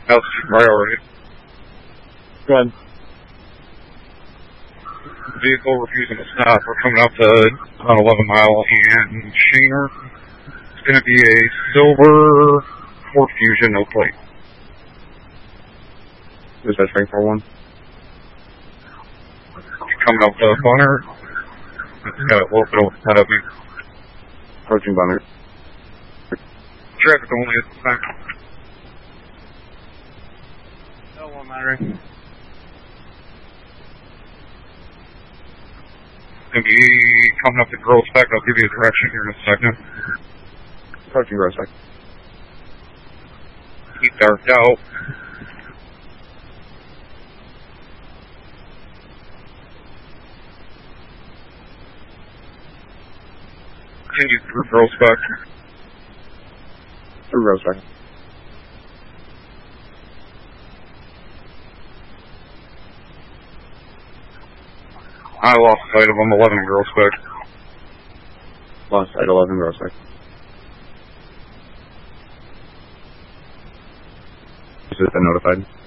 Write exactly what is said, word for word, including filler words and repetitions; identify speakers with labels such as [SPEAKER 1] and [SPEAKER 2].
[SPEAKER 1] That's priority.
[SPEAKER 2] Go ahead.
[SPEAKER 1] Vehicle refusing to stop. We're coming up to about eleven mile and Shaner. It's going to be a silver Ford Fusion, no plate.
[SPEAKER 2] Is that train four one?
[SPEAKER 1] Coming up to Bunner. It's got a little bit of head of me.
[SPEAKER 2] Approaching Bunner.
[SPEAKER 1] Traffic only at the time.
[SPEAKER 2] No one mattering.
[SPEAKER 1] Gonna be coming up to Grossbeck. I'll give you a direction here in a second.
[SPEAKER 2] Approaching Grossbeck.
[SPEAKER 1] Keep darked out. Continue through Grossbeck.
[SPEAKER 2] Through Grossbeck.
[SPEAKER 1] I lost sight of them, eleven in Grossbeck.
[SPEAKER 2] Lost sight, eleven Grossbeck. Has it been notified?